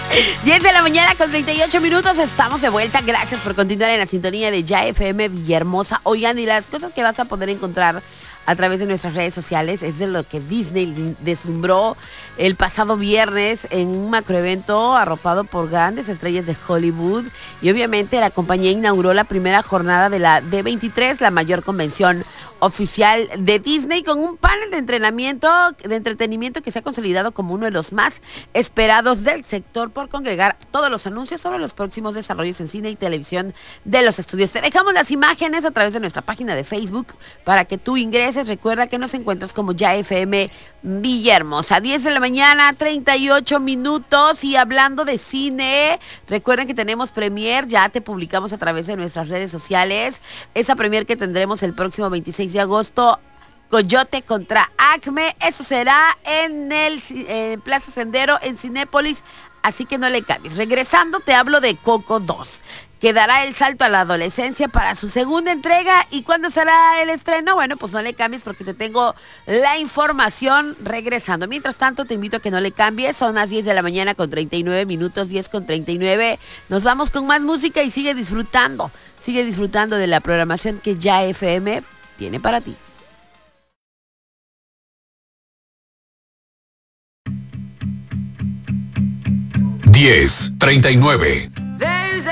10 de la mañana con 38 minutos, estamos de vuelta. Gracias por continuar en la sintonía de Ya FM Villahermosa. Oigan, y las cosas que vas a poder encontrar a través de nuestras redes sociales es de lo que Disney deslumbró el pasado viernes en un macroevento arropado por grandes estrellas de Hollywood. Y obviamente la compañía inauguró la primera jornada de la D23, la mayor convención oficial de Disney, con un panel de entretenimiento que se ha consolidado como uno de los más esperados del sector por congregar todos los anuncios sobre los próximos desarrollos en cine y televisión de los estudios. Te dejamos las imágenes a través de nuestra página de Facebook para que tú ingreses. Recuerda que nos encuentras como Ya FM Villahermosa. 10 de la mañana, 38 minutos. Y hablando de cine, recuerden que tenemos premier, ya te publicamos a través de nuestras redes sociales. Esa premier que tendremos el próximo 26 de agosto, Coyote contra Acme. Eso será en Plaza Sendero, en Cinépolis, así que no le cambies. Regresando, te hablo de Coco 2, que dará el salto a la adolescencia para su segunda entrega. ¿Y cuándo será el estreno? Bueno, pues no le cambies porque te tengo la información regresando. Mientras tanto, te invito a que no le cambies. Son las 10 de la mañana con 39 minutos, 10 con 39. Nos vamos con más música y sigue disfrutando. Sigue disfrutando de la programación que Ya FM tiene para ti. 10:39.